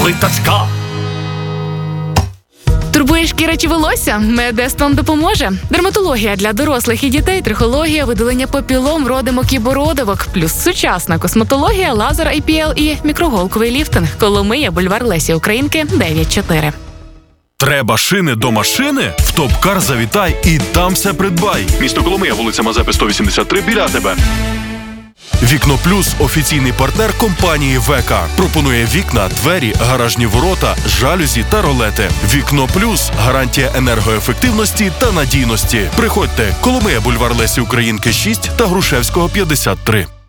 Плиточка. Турбує шкіра чи волосся? Медест вам допоможе. Дерматологія для дорослих і дітей, трихологія, видалення папілом, родимок і бородавок, плюс сучасна косметологія, лазер IPL і мікроголковий ліфтинг. Коломия, бульвар Лесі Українки, 9-4. Треба шини до машини? В Топкар завітай і там все придбай. Місто Коломия, вулиця Мазепи, 183, біля тебе. Вікно Плюс – офіційний партнер компанії ВК. Пропонує вікна, двері, гаражні ворота, жалюзі та ролети. Вікно Плюс – гарантія енергоефективності та надійності. Приходьте. Коломия, бульвар Лесі Українки, 6 та Грушевського, 53.